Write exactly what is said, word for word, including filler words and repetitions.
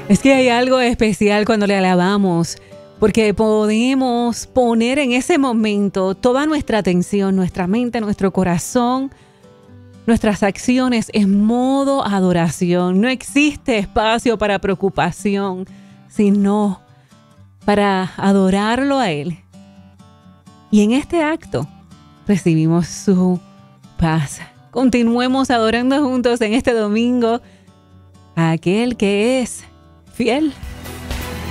Es que hay algo especial cuando le alabamos, porque podemos poner en ese momento toda nuestra atención, nuestra mente, nuestro corazón, nuestras acciones en modo adoración. No existe espacio para preocupación, sino para adorarlo a Él. Y en este acto recibimos su paz. Continuemos adorando juntos en este domingo a aquel que es fiel.